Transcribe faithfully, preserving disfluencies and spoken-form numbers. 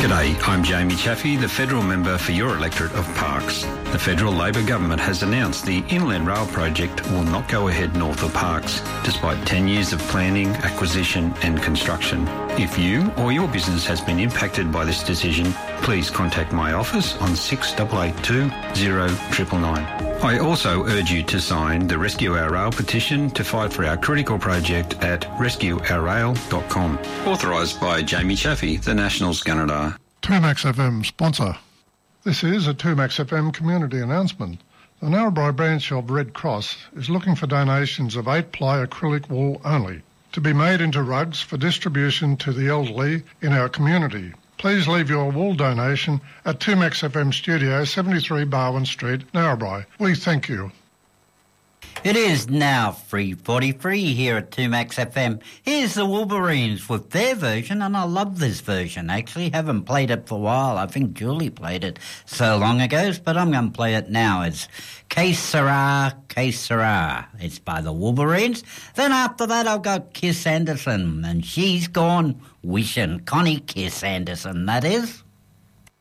G'day, I'm Jamie Chaffey, the federal member for your electorate of Parkes. The federal Labor government has announced the Inland Rail project will not go ahead north of Parkes, despite ten years of planning, acquisition and construction. If you or your business has been impacted by this decision, please contact my office on six eight eight two, zero nine nine nine. I also urge you to sign the Rescue Our Rail petition to fight for our critical project at rescue our rail dot com. Authorised by Jamie Chaffey, the Nationals Gunnedah. two Max F M sponsor. This is a two Max F M community announcement. The Narrabri branch of Red Cross is looking for donations of eight-ply acrylic wool only to be made into rugs for distribution to the elderly in our community. Please leave your wool donation at two Max F M Studio, seventy-three Barwon Street, Narrabri. We thank you. It is now three forty-three here at two Max F M. Here's the Wolverines with their version, and I love this version, actually. Haven't played it for a while. I think Julie played it so long ago, but I'm going to play it now. It's Que Sera, Que Sera. It's by the Wolverines. Then after that, I've got Kiss Anderson, and She's Gone Wishing. Connie Kiss Anderson, that is.